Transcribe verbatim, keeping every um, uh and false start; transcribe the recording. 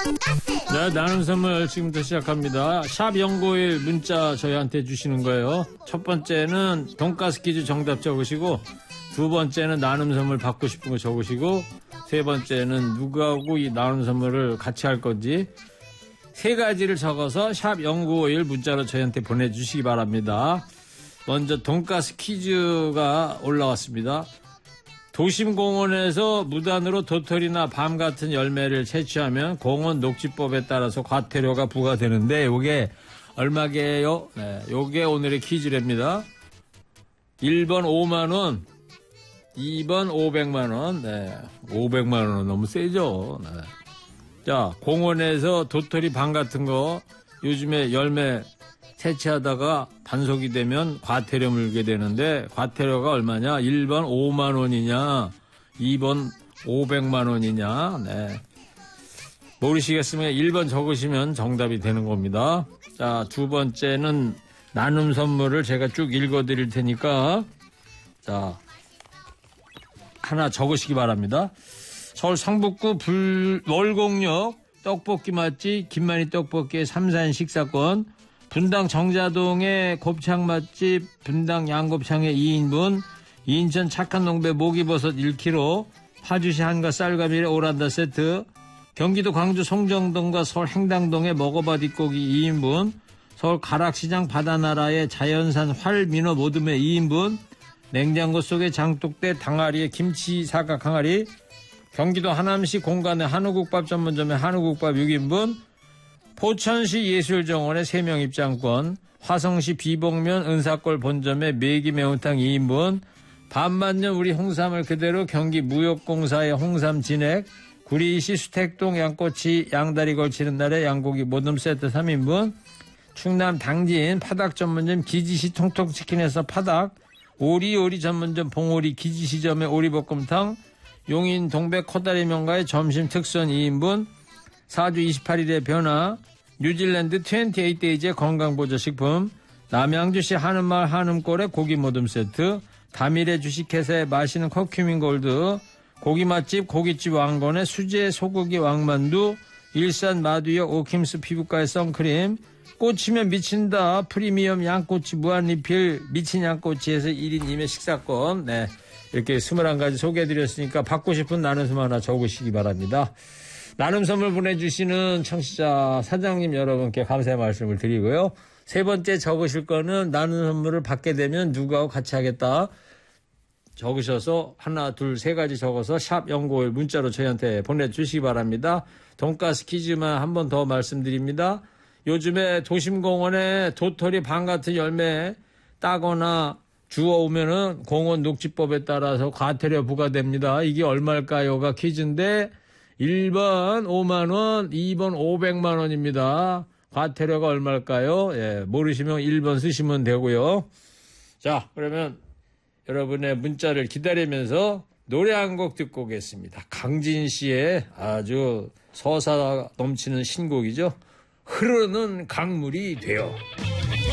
네, 나눔 선물 지금부터 시작합니다. 샵 영구일 문자 저희한테 주시는 거예요. 첫 번째는 돈가스 퀴즈 정답 적으시고, 두 번째는 나눔 선물 받고 싶은 거 적으시고, 세 번째는 누구하고 이 나눔 선물을 같이 할 건지 세 가지를 적어서 샵 영구오일 문자로 저희한테 보내주시기 바랍니다. 먼저 돈가스 퀴즈가 올라왔습니다. 도심공원에서 무단으로 도토리나 밤 같은 열매를 채취하면 공원 녹지법에 따라서 과태료가 부과되는데 요게 얼마게요? 네, 요게 오늘의 퀴즈랍니다. 일 번 오만 원, 이 번 오백만 원. 네, 오백만 원은 너무 세죠. 네. 자, 공원에서 도토리 밤 같은 거 요즘에 열매 채취하다가 단속이 되면 과태료 물게 되는데 과태료가 얼마냐? 일 번 오만 원이냐? 이 번 오백만 원이냐? 네. 모르시겠으면 일 번 적으시면 정답이 되는 겁니다. 자, 두 번째는 나눔 선물을 제가 쭉 읽어드릴 테니까 자, 하나 적으시기 바랍니다. 서울 성북구 불, 월곡역 떡볶이 맛집 김만희 떡볶이의 삼산 식사권, 분당 정자동의 곱창 맛집 분당 양곱창의 이 인분, 인천 착한 농배 목이버섯 일 킬로그램, 파주시 한가 쌀가미의 오란다 세트, 경기도 광주 송정동과 서울 행당동의 먹어봐 뒷고기 이 인분, 서울 가락시장 바다나라의 자연산 활민어 모듬회 이 인분, 냉장고 속의 장독대 당아리의 김치 사각 항아리, 경기도 하남시 공간의 한우국밥 전문점의 한우국밥 육 인분, 포천시 예술정원의 세 명 입장권, 화성시 비봉면 은사골 본점의 매기 매운탕 이 인분, 반만년 우리 홍삼을 그대로 경기 무역공사의 홍삼 진액, 구리시 수택동 양꼬치 양다리 걸치는 날의 양고기 모듬 세트 삼 인분, 충남 당진 파닭 전문점 기지시 통통치킨에서 파닭, 오리오리 전문점 봉오리 기지시점의 오리볶음탕, 용인 동백 코다리 명가의 점심 특선 이 인분, 사주 이십팔 일의 변화, 뉴질랜드 이십팔 데이즈의 건강보조식품, 남양주시 한음마을 한음골의 고기 모듬 세트, 다미래 주식회사의 마시는 커큐민 골드, 고기 맛집 고깃집 왕건의 수제 소고기 왕만두, 일산 마두역 오킴스 피부과의 선크림, 꽂히면 미친다 프리미엄 양꼬치 무한리필 미친 양꼬치에서 일 인 이 매 식사권. 네, 이렇게 스물한 가지 소개해드렸으니까 받고 싶은 나눔 선물 하나 적으시기 바랍니다. 나눔 선물 보내주시는 청취자 사장님 여러분께 감사의 말씀을 드리고요. 세 번째 적으실 거는 나눔 선물을 받게 되면 누구하고 같이 하겠다 적으셔서 하나 둘 세 가지 적어서 샵 영구오일 문자로 저희한테 보내주시기 바랍니다. 돈가스 퀴즈만 한 번 더 말씀드립니다. 요즘에 도심공원에 도토리 밤 같은 열매 따거나 주워오면은 공원 녹지법에 따라서 과태료 부과됩니다. 이게 얼마일까요가 퀴즈인데 일 번 오만 원, 이 번 오백만 원입니다. 과태료가 얼마일까요? 예, 모르시면 일 번 쓰시면 되고요. 자, 그러면 여러분의 문자를 기다리면서 노래 한 곡 듣고 오겠습니다. 강진 씨의 아주 서사 넘치는 신곡이죠. 흐르는 강물이 되어.